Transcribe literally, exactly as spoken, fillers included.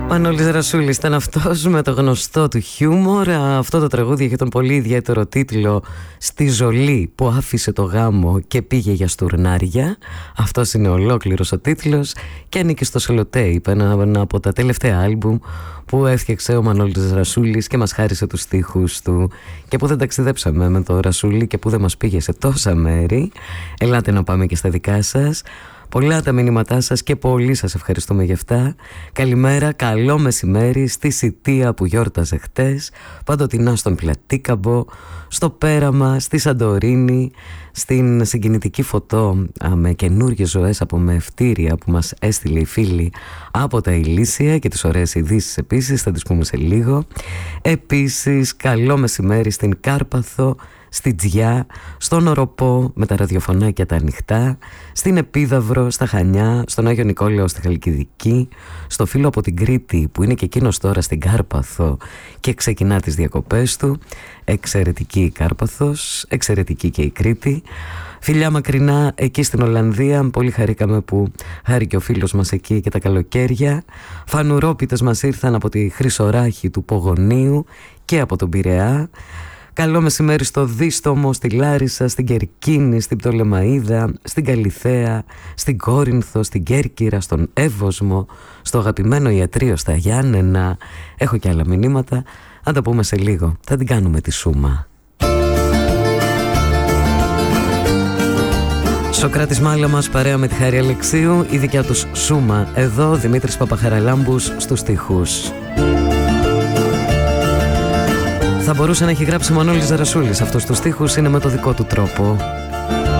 Μανώλης Ρασούλης ήταν αυτός με το γνωστό του χιούμορ. Αυτό το τραγούδι είχε τον πολύ ιδιαίτερο τίτλο «Στη Ζολή που άφησε το γάμο και πήγε για στουρνάρια». Αυτός είναι ολόκληρος ο τίτλος και ανήκει στο Σελοτέιπ, ένα από τα τελευταία άλμπουμ που έφτιαξε ο Μανώλης Ρασούλης και μας χάρισε τους στίχους του, και που δεν ταξιδέψαμε με το Ρασούλη και που δεν μας πήγε σε τόσα μέρη. Ελάτε να πάμε και στα δικά σας. Πολλά τα μηνύματά σας και πολύ σας ευχαριστούμε γι' αυτά. Καλημέρα, καλό μεσημέρι στη Σιτία που γιόρταζε χτες, παντοτινά στον Πλατίκαμπο, στο Πέραμα, στη Σαντορίνη, στην συγκινητική φωτό με καινούργιες ζωές από μευτήρια που μας έστειλε η φίλη από τα Ηλίσια, και τις ωραίες ειδήσεις επίσης, θα τις πούμε σε λίγο. Επίσης, καλό μεσημέρι στην Κάρπαθο, στη Τζιά, στον Οροπό με τα ραδιοφωνάκια τα ανοιχτά, στην Επίδαυρο, στα Χανιά, στον Άγιο Νικόλαο στη Χαλκιδική, στο φίλο από την Κρήτη που είναι και εκείνος τώρα στην Κάρπαθο και ξεκινά τις διακοπές του. Εξαιρετική η Κάρπαθος, εξαιρετική και η Κρήτη. Φιλιά μακρινά εκεί στην Ολλανδία, πολύ χαρήκαμε που χάρηκε ο φίλος μας εκεί και τα καλοκαίρια. Φανουρόπιτες μας ήρθαν από τη Χρυσοράχη του Πογονίου και από τον Πειραιά. Καλό μεσημέρι στο Δίστομο, στη Λάρισα, στην Κερκίνη, στην Πτολεμαΐδα, στην Καλιθέα, στην Κόρινθο, στην Κέρκυρα, στον Εύωσμο, στο αγαπημένο ιατρείο στα Γιάννενα. Έχω και άλλα μηνύματα, αν τα πούμε σε λίγο. Θα την κάνουμε τη σούμα. Σοκράτης Μάλαμας παρέα με τη Χάρη Αλεξίου, η δικιά τους σούμα. Εδώ Δημήτρης Παπαχαραλάμπους στους στίχους. Θα μπορούσε να έχει γράψει Μανώλης Ρασούλης αυτούς τους στίχους, είναι με το δικό του τρόπο.